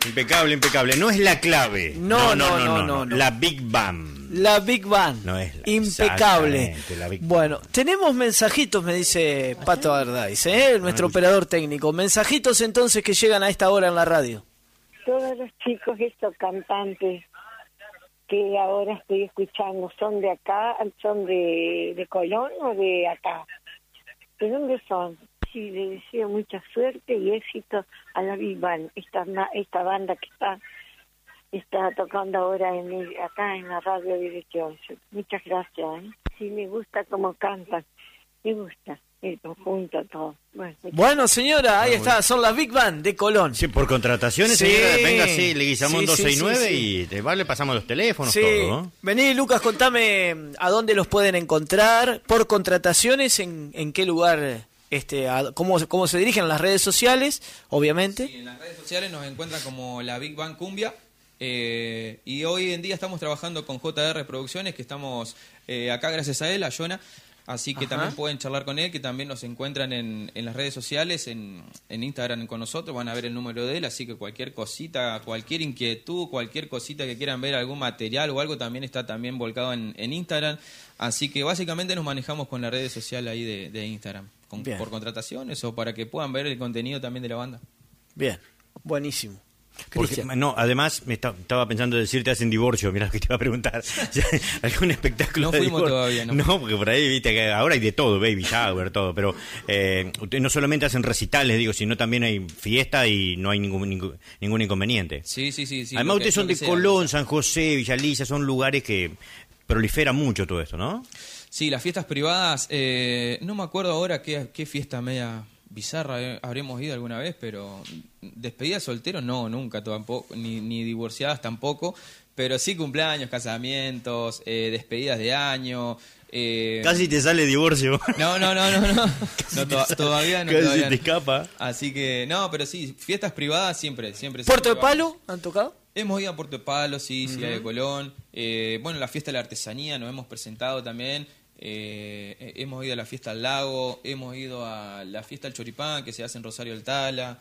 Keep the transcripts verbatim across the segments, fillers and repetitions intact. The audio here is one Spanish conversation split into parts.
Impecable, impecable. No es la clave. No, no, no, no. no, no, no. La Big Bang. La Big Bang. No es la, impecable. La Big bueno, Bang. Tenemos mensajitos, me dice Pato Ardaiz, ¿eh? nuestro operador técnico. Mensajitos entonces que llegan a esta hora en la radio. Todos los chicos, estos cantantes que ahora estoy escuchando, ¿son de acá, son de, de Colón o de acá? ¿De dónde son? Sí, le deseo mucha suerte y éxito a la Big Bang, esta, esta banda que está está tocando ahora en el, acá en la radio Dirección. Muchas gracias, ¿eh? Sí, me gusta cómo cantan, me gusta el conjunto, todo. Bueno, bueno señora, ahí está, son las Big Bang de Colón. Sí, por contrataciones, sí. señora, venga, sí, le guisamos sí, dos seis nueve sí, sí, y te vale, pasamos los teléfonos, sí. todo, ¿no? Vení, Lucas, contame a dónde los pueden encontrar, por contrataciones, en, en qué lugar, este, a, cómo, cómo se dirigen a las redes sociales, obviamente. Sí, en las redes sociales nos encuentran como la Big Bang Cumbia. Eh, y hoy en día estamos trabajando con J R Producciones, que estamos eh, acá gracias a él, a Jonah. Así que Ajá. también pueden charlar con él, que también nos encuentran en, en las redes sociales, en, en Instagram con nosotros, van a ver el número de él, así que cualquier cosita, cualquier inquietud, cualquier cosita que quieran ver, algún material o algo, también está también volcado en, en Instagram. Así que básicamente nos manejamos con las redes sociales ahí de, de Instagram, con, por contrataciones o para que puedan ver el contenido también de la banda. Bien, buenísimo. Porque, no, además me está, estaba pensando decirte hacen divorcio, mirá que te iba a preguntar. ¿Algún espectáculo? No de fuimos divorcio? todavía, ¿no? No, porque por ahí, viste, que ahora hay de todo, baby shower, todo, pero eh, ustedes no solamente hacen recitales, digo, sino también hay fiesta y no hay ningún ningún, ningún inconveniente. Sí, sí, sí. sí Además ustedes son de sea, Colón, San José, Villa Alicia, son lugares que proliferan mucho todo esto, ¿no? Sí, las fiestas privadas, eh, no me acuerdo ahora qué, qué fiesta media bizarra eh, habremos ido alguna vez, pero despedidas solteros no, nunca tampoco, ni, ni divorciadas tampoco, pero sí cumpleaños, casamientos, eh, despedidas de año. Eh... Casi te sale divorcio. No, no, no, no, no, no to todavía no. Casi todavía te no. escapa. Así que, no, pero sí, fiestas privadas siempre, siempre. ¿Puerto siempre de Palo vamos. Han tocado? Hemos ido a Puerto de Palo, sí, uh-huh. Ciudad de Colón. Eh, bueno, la fiesta de la artesanía nos hemos presentado también. Eh, hemos ido a la fiesta al lago, hemos ido a la fiesta al choripán que se hace en Rosario del Tala,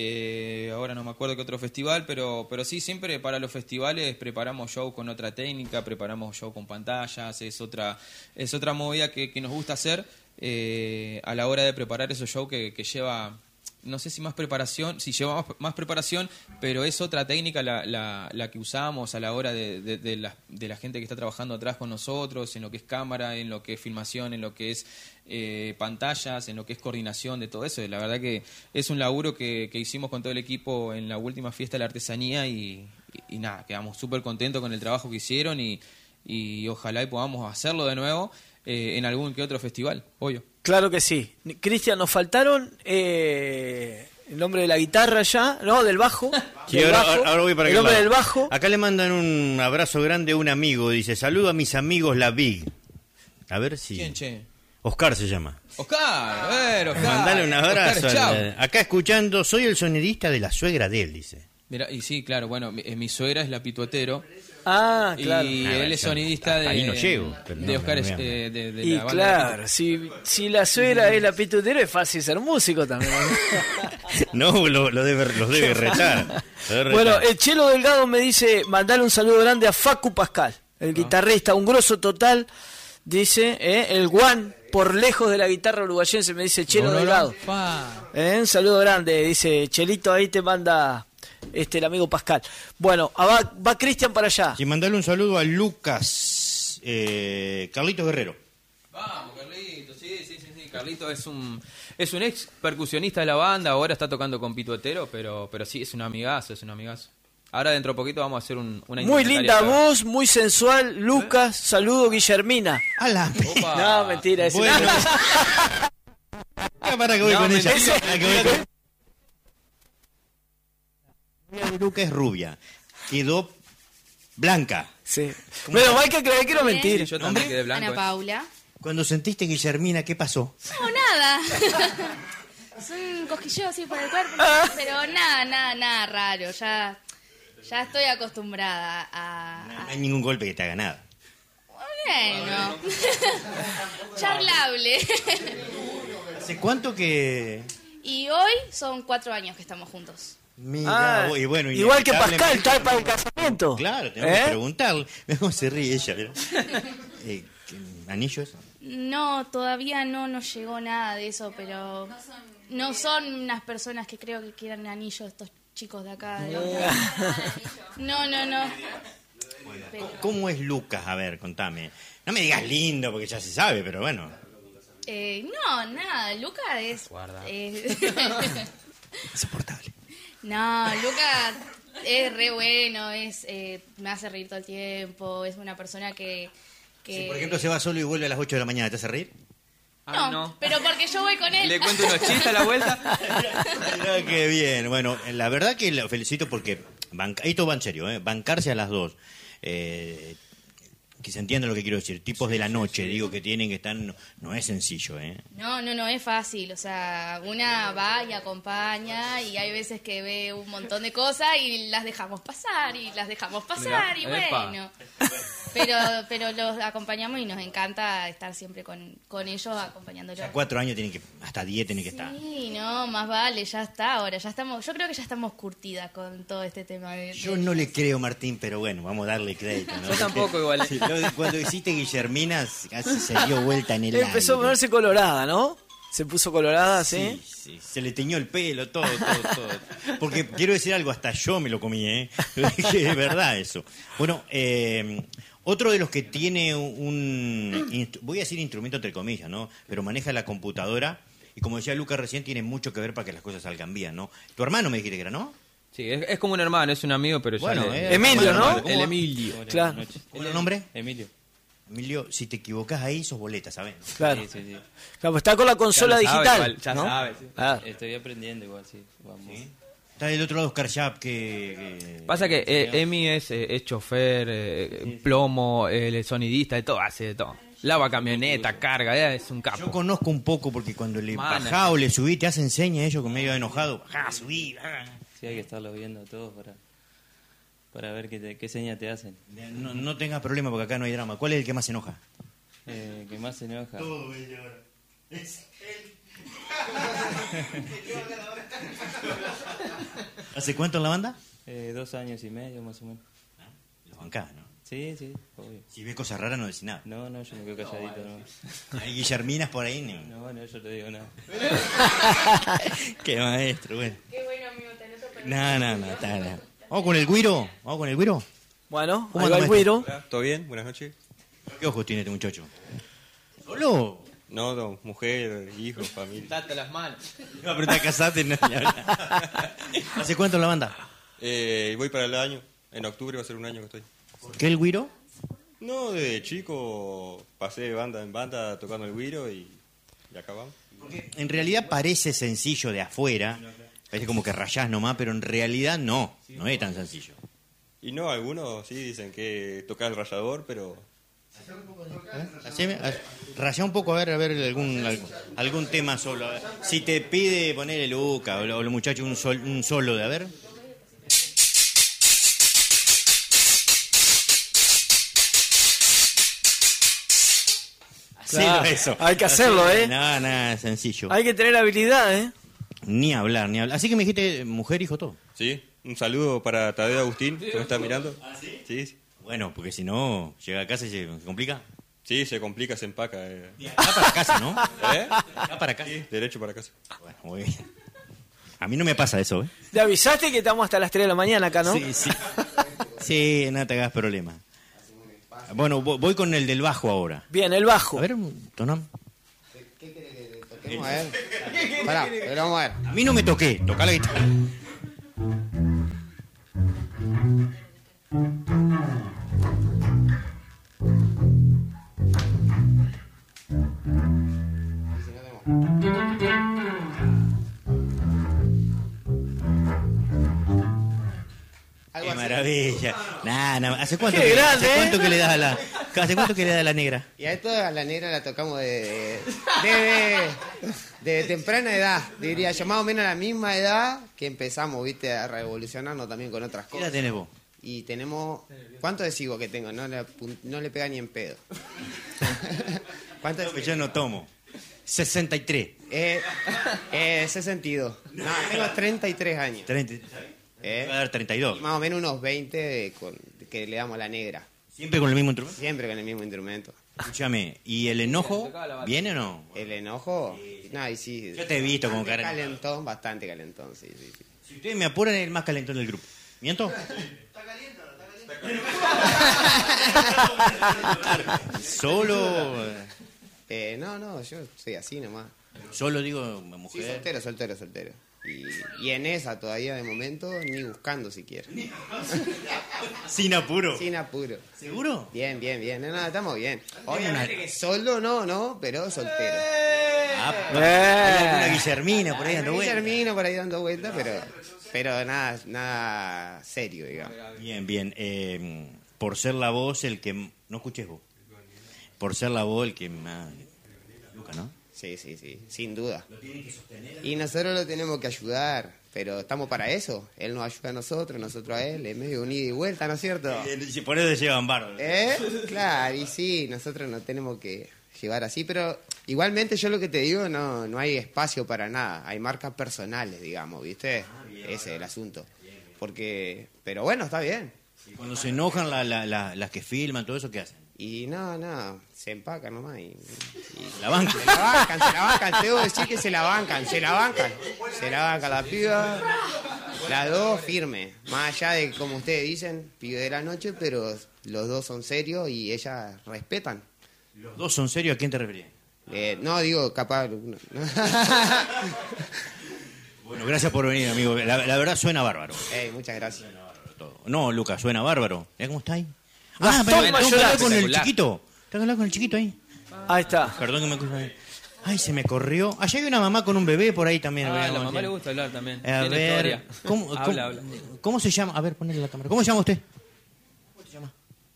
eh, ahora no me acuerdo qué otro festival, pero pero sí, siempre para los festivales preparamos show con otra técnica, preparamos show con pantallas, es otra es otra movida que, que nos gusta hacer eh, a la hora de preparar esos shows que, que lleva, no sé si más preparación, si lleva más, más preparación, pero es otra técnica la, la, la que usamos a la hora de, de, de, la, de la gente que está trabajando atrás con nosotros, en lo que es cámara, en lo que es filmación, en lo que es eh, pantallas, en lo que es coordinación de todo eso. La verdad que es un laburo que, que hicimos con todo el equipo en la última fiesta de la artesanía y, y, y nada, quedamos súper contentos con el trabajo que hicieron y, y ojalá y podamos hacerlo de nuevo eh, en algún que otro festival, obvio. Claro que sí. Cristian, nos faltaron eh, el nombre de la guitarra ya, ¿no? Del bajo. Sí, del ahora, bajo ahora voy para el aquel nombre lado. del bajo. Acá le mandan un abrazo grande a un amigo. Dice, saludo a mis amigos la Big. A ver si... ¿Quién, che? Oscar se llama. Oscar, a ver, Oscar. Mandale un abrazo. Oscar, al, acá escuchando, soy el sonidista de la suegra de él, dice. Mira, y sí, claro, bueno, mi, mi suegra es la Pituetero. Ah, claro. Y Ah, él es yo, sonidista de, ahí no llego, pero de no, Oscar, no, no, no. eh, de, de Y la banda claro, de si, si la suegra es la pitutera es fácil ser músico también. No, lo, lo debe, los debe retar. Lo debe retar. Bueno, el Chelo Delgado me dice, mandale un saludo grande a Facu Pascal, el no. guitarrista, un grosso total, dice, eh, el guan por lejos de la guitarra uruguayense, me dice Chelo no, no, Delgado. No, eh, un saludo grande, dice Chelito, ahí te manda este el amigo Pascal. Bueno, va, va Cristian para allá. Y mandale un saludo a Lucas, eh, Carlitos Guerrero. Vamos, Carlitos, sí, sí, sí, sí. Carlitos es un es un ex percusionista de la banda, ahora está tocando con Pituetero, pero pero sí, es un amigazo, es un amigazo. Ahora dentro de poquito vamos a hacer un, una muy linda acá. voz, muy sensual, Lucas, ¿Eh? Saludo Guillermina. A la Opa. No, mentira, ese bueno. no. Para que voy No, con ella. mentira. La que voy con... Luca es rubia, quedó blanca. Sí. Bueno, hay que creer que no Bien. mentir. Yo también quedé blanco. Ana eh. Paula. Cuando sentiste Guillermina, ¿qué pasó? No, nada. Es un cosquilleo así por el cuerpo, pero nada, nada, nada raro. Ya, ya estoy acostumbrada a... No, no hay ningún golpe que te haga nada. Bueno. Charlable. ¿Hace cuánto que...? Y hoy son cuatro años que estamos juntos. Mira, Ah, y bueno, igual que Pascal, inevitablemente- está para el casamiento. Claro, tenemos ¿Eh? que preguntarle. Mira cómo se ríe ella. ¿verdad? Eh, ¿qué- ¿Anillo eso? No, todavía no nos llegó nada de eso, pero no son unas personas que creo que quieran anillo estos chicos de acá. de No, no, no. Pero, ¿Cómo es Lucas? A ver, contame. No me digas lindo, porque ya se sabe, pero bueno. eh, no, nada, Luca es... eh, Insoportable. no, Luca es re bueno, es eh, me hace reír todo el tiempo, es una persona que... que... Si, por ejemplo, se va solo y vuelve a las ocho de la mañana, ¿te hace reír? No, Ah, no. pero porque yo voy con él. Le cuento unos chistes a la vuelta. Mirá qué bien. Bueno, la verdad que lo felicito porque... Banca... Esto va en serio, ¿eh? Bancarse a las dos. Eh, que se entienda lo que quiero decir. Tipos de la noche, digo, que tienen que estar... No, no es sencillo, ¿eh? No, no, no es fácil. O sea, una va y acompaña y hay veces que ve un montón de cosas y las dejamos pasar y las dejamos pasar y Mirá, epa. bueno. Pero, pero los acompañamos y nos encanta estar siempre con, con ellos acompañándolos. A cuatro años tienen que... Hasta diez tienen que estar. Sí, no, más vale, ya está ahora, ya estamos, yo creo que ya estamos curtidas con todo este tema de... Yo no le creo, Martín, pero bueno, vamos a darle crédito, ¿no? Yo tampoco igual. Sí, lo de- cuando hiciste Guillermina, casi se dio vuelta en el Empezó a aire. ponerse colorada, ¿no? Se puso colorada, ¿sí? Sí, sí, se le teñó el pelo, todo, todo, todo. Porque quiero decir algo, hasta yo me lo comí, ¿eh? Que es verdad eso. Bueno, eh, otro de los que tiene un, instru- voy a decir instrumento entre comillas, ¿no? Pero maneja la computadora y como decía Lucas recién, tiene mucho que ver para que las cosas salgan bien, ¿no? Tu hermano me dijiste que era, ¿no? Sí, es, es como un hermano, es un amigo, pero ya Bueno, le- eh, Emilio, hermano, ¿no? ¿cómo El va? Emilio. Claro. ¿Cómo es el nombre? Emilio. Emilio, si te equivocás ahí, sos boleta, ¿sabes? Claro. Sí, sí, sí. Claro, está con la consola Ya lo sabe, digital. igual, ya ¿no? sabe, sí. Ah, Estoy aprendiendo igual, sí. Vamos. Está del otro lado Oscar Schaap, que, que- Pasa que eh, Emi es, eh, es chofer, eh, plomo, eh, sonidista, de todo, hace de todo. Lava camioneta, carga, eh, es un Yo capo. conozco un poco porque cuando le Mana. bajá o le subí, te hacen señas ellos con medio enojado. Bajá, subí. bajá. Sí, hay que estarlo viendo todos para, para ver qué, te- qué señas te hacen. No, no tengas problema porque acá no hay drama. ¿Cuál es el que más se enoja? Eh, que más se enoja. ¿Hace cuánto en la banda? Eh, dos años y medio más o menos. Los bancás, ¿no? Sí, sí, obvio. Si ves cosas raras no decís nada. No, no, yo me quedo calladito. No, Hay Guillerminas por ahí. No. no, no yo no digo nada. Qué maestro, bueno. Qué bueno, amigo, tenés otro No, no, no, está, no. ¿Vamos con el güiro? ¿Vamos con el güiro? bueno, ¿Cómo ahí va anda, el maestro? güiro. ¿Todo bien? Buenas noches. ¿Qué ojos tiene este muchacho? ¿Solo? No, no, mujer, hijo, familia. Date las manos. No, pero está casado. No, ¿Hace cuánto en la banda? Eh, voy para el año. En octubre va a ser un año que estoy. ¿Por qué el güiro? No, de chico pasé de banda en banda tocando el güiro y, y acá vamos. Porque en realidad parece sencillo de afuera. Parece como que rayás nomás, pero en realidad no. No es tan sencillo. Y no, algunos sí dicen que tocar el rayador, pero Haceme- ha- Rayá un poco a ver, a ver algún, algún, algún tema solo. a ver. Si te pide ponerle Luca o, lo- o los muchachos un, sol- un solo de a ver. Claro, Sí, eso. hay que hacerlo, ¿eh? No, nada, sencillo. Hay que tener habilidad, ¿eh? Ni hablar, ni hablar. Así que me dijiste mujer, hijo, todo. sí. Un saludo para Tadeo Agustín, que me está mirando. Sí, sí. Bueno, porque si no, llega a casa y se, se complica. Sí, se complica, se empaca. Eh. Va para casa, ¿no? ¿Eh? Va para casa. Derecho para casa. Bueno, muy bien. A mí no me pasa eso, ¿eh? ¿Te avisaste que estamos hasta las tres de la mañana acá, no? Sí, sí. Sí, no te hagas problema. Bueno, vo- voy con el del bajo ahora. Bien, el bajo. A ver, un tonón. Vamos a ver. Pará, pero vamos a ver. A mí no me toqué, toca la guitarra. Algo Qué así. maravilla. Nah, nah, ¿hace cuánto, Qué que, grande, ¿hace ¿eh? cuánto que le das a la ¿Hace cuánto que le das a la negra? Y a esto a la negra la tocamos de, de, de, de temprana edad, diría yo, más o menos a la misma edad que empezamos, viste, a revolucionarnos también con otras ¿Qué edad cosas. tenés vos? Y tenemos, ¿cuánto decigo que tengo? No le, apun- no le pega ni en pedo. ¿Cuánto No, que decigo? yo no tomo. sesenta y tres. Eh, eh, sesenta y dos. No, tengo treinta y tres años. treinta. Eh, Va a dar treinta y dos. Más o menos unos veinte con, que le damos la negra. ¿Siempre con el mismo instrumento? Siempre con el mismo instrumento. Escúchame, ¿y el enojo viene o no? ¿El enojo? No, y sí. Yo te he visto como bastante cara. calentón, bastante calentón, sí, sí, sí. Si ustedes me apuran, es el más calentón del grupo. ¿Miento? Solo. Eh, no, no, yo soy así nomás. Solo digo, Sí, mujer. soltero, soltero, soltero. Y, y en esa todavía de momento, ni buscando siquiera. Sin apuro. Sin apuro. ¿Seguro? Bien, bien, bien. No, no, estamos bien. Obviamente que solo no, no, pero soltero. Ah, Eh. hay alguna Guillermina por ahí dando vueltas. Guillermino por ahí dando vueltas, pero, pero nada, nada serio, digamos. Bien, bien. Eh, por ser la voz el que... No escuches vos. Por ser la voz el que más... Luca, ¿no? Sí, sí, sí, sin duda. Y nosotros lo tenemos que ayudar, pero estamos para eso. Él nos ayuda a nosotros, nosotros a él. Es medio un ida y vuelta, ¿no es cierto? Eh, Por eso se llevan bardo. ¿Eh? Claro, y sí, nosotros nos tenemos que llevar así, pero igualmente yo lo que te digo, no, no hay espacio para nada. Hay marcas personales, digamos, ¿viste? Ese es el asunto. Porque, pero bueno, está bien. Y cuando se enojan la- la- la- las que filman, todo eso, ¿qué hacen? Y no, no, se empacan nomás y... y- La banca. Se la bancan, se la bancan, te debo decir que se la bancan, se la bancan. Se la banca la piba, las dos firme. Más allá de, como ustedes dicen, pibe de la noche, pero los dos son serios y ellas respetan. ¿Los dos son serios? ¿A quién te referís? Eh, no, digo, capaz... uno. Bueno, gracias por venir, amigo. La, la verdad suena bárbaro. Ey, muchas gracias. Todo. No, Lucas, suena bárbaro. Mirá cómo está ahí. Gastón Ah, pero tengo que hablar Mayorazzi. con el Espectacular. chiquito. Tengo que hablar con el chiquito ahí. Ahí está. Perdón que me acusa. Ay, se me corrió. Allá hay una mamá con un bebé por ahí también. Ah, a la veamos, mamá sí. le gusta hablar también. A Tiene ver, historia. ¿cómo, habla, cómo- habla. ¿cómo se llama? A ver, ponele la cámara. ¿Cómo se llama usted? ¿Cómo se llama?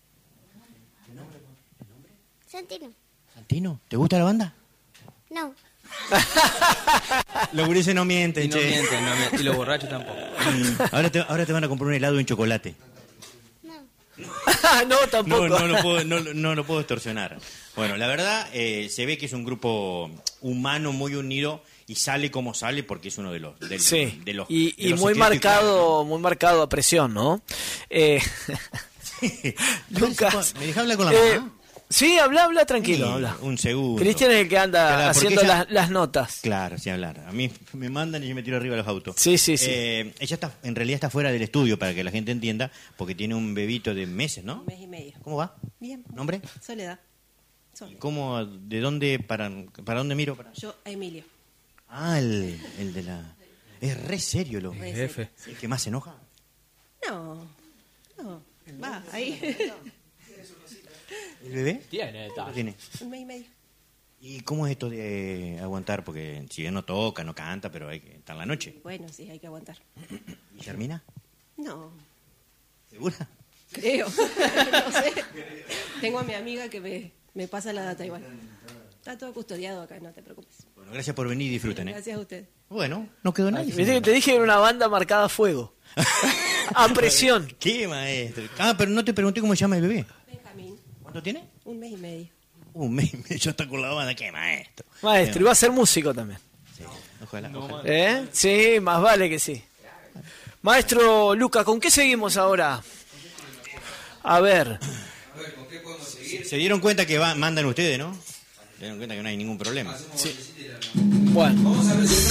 Santino. ¿Santino? ¿Te gusta la banda? No. Los gurises no mienten, Y no che. mienten, no mienten. Y los borrachos tampoco. Ahora te, ahora te van a comprar un helado y un chocolate. No, tampoco. No, no lo puedo, no, no lo puedo extorsionar. Bueno, la verdad, eh, se ve que es un grupo humano muy unido y sale como sale porque es uno de los... del- Sí, de los y, de y los muy secretos marcado, muy marcado a presión, ¿no? Eh, claros. Lucas. ¿Me dejas hablar con la eh, mamá? sí, habla, habla tranquilo, Sí, habla. un segundo. Cristian es el que anda Claro, porque haciendo ella- las, las notas. Claro, sin hablar. A mí me mandan y yo me tiro arriba de los autos. Sí, sí, sí. Eh, ella está, en realidad está fuera del estudio para que la gente entienda, porque tiene un bebito de meses, ¿no? Un mes y medio. ¿Cómo va? Bien. ¿Nombre? Soledad. Soledad. ¿Cómo, de dónde, para, para dónde miro? Para... Yo, Emilio. Ah, el, el de la... Es re serio lo... Re Jefe. ¿El que más se enoja? No. No. Va, ahí. ¿El bebé? Tiene, ¿Cuánto tiene? Un mes y medio. ¿Y cómo es esto de aguantar? Porque si bien no toca, no canta, pero hay que estar en la noche. Bueno, sí, hay que aguantar. ¿Y Germina? No. ¿Segura? Creo. No sé. Tengo a mi amiga que me, me pasa la data igual. Está todo custodiado acá, no te preocupes. Bueno, gracias por venir y disfruten, ¿eh? Gracias a usted. Bueno, no quedó nadie. Viste que te dije que era una banda marcada a fuego. A presión. ¿Qué, maestro? Ah, pero no te pregunté cómo se llama el bebé. Benjamín, ¿Cuánto tiene? un mes y medio. Un mes y medio, ya está con la banda. ¿Qué, maestro? Maestro, iba a ser músico también. Sí, ojalá, ojalá. ¿Eh? Sí, más vale que sí. Maestro Luca, ¿con qué seguimos ahora? A ver. Se dieron cuenta que va- mandan ustedes, ¿no? Se dieron cuenta que no hay ningún problema. Bueno.